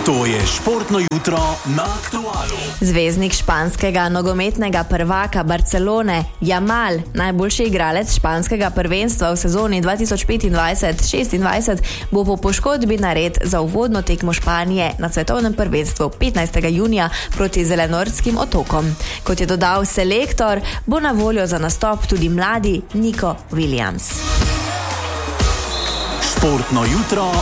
To je športno jutro na Aktualu. Zvezdnik španskega nogometnega prvaka Barcelone, Yamal, najboljši igralec španskega prvenstva v sezoni 2025-26, bo po poškodbi nared za uvodno tekmo Španije na svetovnem prvenstvu 15. junija proti Zelenorskim otokom. Kot je dodal selektor, bo na voljo za nastop tudi mladi Nico Williams. Športno jutro